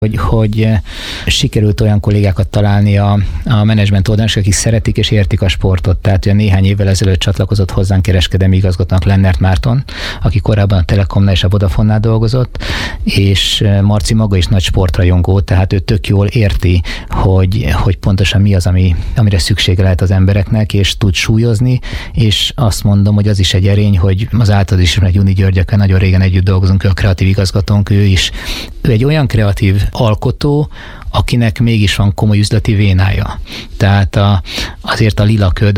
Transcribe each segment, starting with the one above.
hogy sikerült olyan kollégákat találni a menedzsment oldalon, akik szeretik és értik a sportot. Tehát ugye néhány évvel ezelőtt csatlakozott hozzánk kereskedelmi igazgatónak Lennert Márton, aki korábban a Telekomnál és a Vodafonnál dolgozott, és Marci maga is nagy sportrajongó, tehát ő tök jól érti, hogy pontosan mi az, amire szüksége lehet az embereknek, és tud súlyozni, és azt mondom, hogy az is egy erény, hogy az általad is ismert Juni Györgyekkel nagyon régen együtt dolgozunk, ő a kreatív igazgatónk, ő egy olyan kreatív alkotó, akinek mégis van komoly üzleti vénája. Tehát azért a lila köd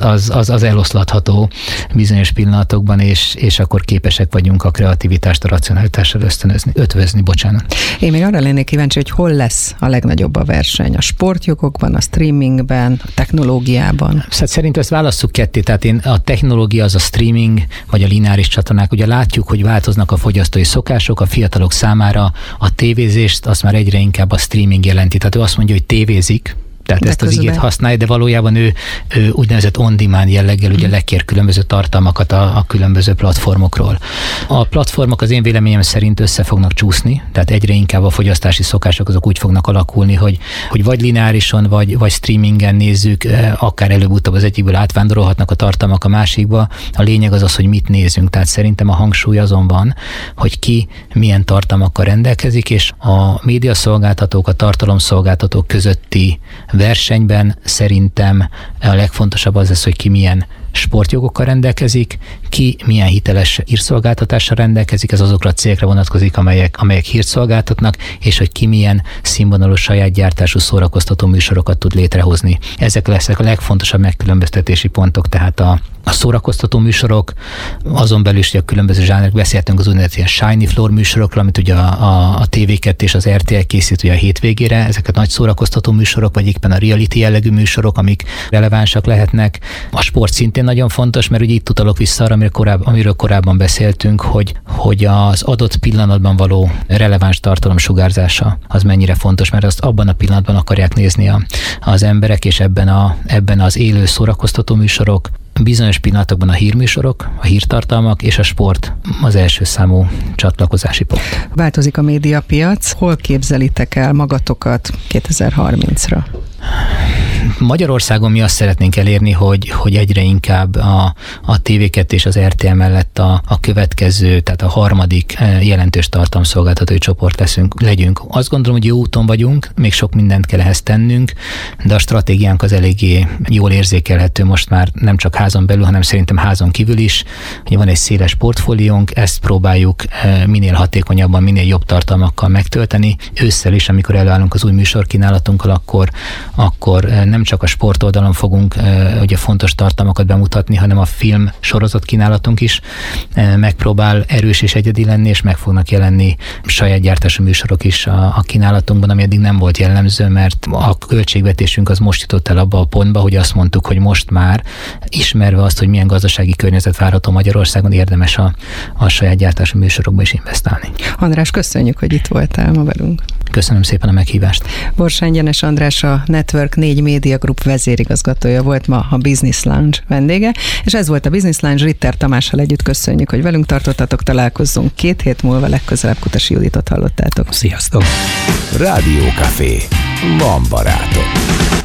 az eloszlatható bizonyos pillanatokban, és akkor képesek vagyunk a kreativitást a racionalitással ötvözni. Én még arra lennék kíváncsi, hogy hol lesz a legnagyobb a verseny? A sportjogokban, a streamingben, a technológiában? Szerintem ezt válasszuk ketté. Tehát a technológia az a streaming, vagy a lineáris csatornák. Ugye látjuk, hogy változnak a fogyasztói szokások, a fiatalok számára a tévézést, azt már egyre inkább a streaming jelenti. Tehát ő azt mondja, hogy tévézik, tehát de ezt az igét használja, de valójában ő úgynevezett on-demand jelleggel ugye lekér különböző tartalmakat a különböző platformokról. A platformok az én véleményem szerint össze fognak csúszni, tehát egyre inkább a fogyasztási szokások azok úgy fognak alakulni, hogy vagy lineárison, vagy streamingen nézzük, akár előbb-utóbb az egyikből átvándorolhatnak a tartalmak a másikba. A lényeg az, hogy mit nézünk. Tehát szerintem a hangsúly azon van, hogy ki milyen tartalmakkal rendelkezik, és a médiaszolgáltatók, a tartalomszolgáltatók közötti versenyben szerintem a legfontosabb az lesz, hogy ki milyen sportjogokkal rendelkezik, ki milyen hiteles hírszolgáltatással rendelkezik, ez azokra a cégekre vonatkozik, amelyek hírt szolgáltatnak, és hogy ki milyen színvonalú saját gyártású szórakoztató műsorokat tud létrehozni. Ezek lesznek a legfontosabb megkülönböztetési pontok, tehát a szórakoztató műsorok, azon belül is, hogy a különböző zsánerek, beszéltünk az úgynevezett ilyen shiny floor műsorokról, amit ugye a TV2 és az RTL készít ugye a hétvégére, ezek a nagy szórakoztató műsorok, vagy éppen a reality jellegű műsorok, amik relevánsak lehetnek. A sport szintén nagyon fontos, mert ugye itt utalok vissza arra, amiről korábban beszéltünk, hogy az adott pillanatban való releváns tartalom sugárzása az mennyire fontos, mert azt abban a pillanatban akarják nézni az emberek, és ebben az élő szórakoztató műsorok, bizonyos pillanatokban a hírműsorok, a hírtartalmak és a sport az első számú csatlakozási pont. Változik a médiapiac. Hol képzelitek el magatokat 2030-ra? Magyarországon mi azt szeretnénk elérni, hogy egyre inkább a TV2 és az RTL mellett a következő, tehát a harmadik jelentős tartalomszolgáltatói csoport legyünk. Azt gondolom, hogy jó úton vagyunk, még sok mindent kell ehhez tennünk, de a stratégiánk az eléggé jól érzékelhető most már nem csak házon belül, hanem szerintem házon kívül is. Ugye van egy széles portfóliónk, ezt próbáljuk minél hatékonyabban, minél jobb tartalmakkal megtölteni. Ősszel is, amikor előállunk az új műsorkínálatunkkal, akkor nem csak a sport oldalon fogunk ugye fontos tartalmakat bemutatni, hanem a film sorozat kínálatunk is megpróbál erős és egyedi lenni, és meg fognak jelenni saját gyártású műsorok is a kínálatunkban, ami eddig nem volt jellemző, mert a költségvetésünk az most jutott el abba a pontba, hogy azt mondtuk, hogy most már ismerve azt, hogy milyen gazdasági környezet várható Magyarországon, érdemes a saját gyártású műsorokba is investálni. András, köszönjük, hogy itt voltál ma velünk. Köszönöm szépen a meghívást. Borsány Gyenes András, a Network 4 Media Group vezérigazgatója volt ma a Business Lounge vendége, és ez volt a Business Lounge. Ritter Tamással együtt köszönjük, hogy velünk tartottatok, találkozzunk 2 hét múlva, legközelebb Kutasi Juditot hallottátok. Sziasztok! Rádió Café. Van barátom.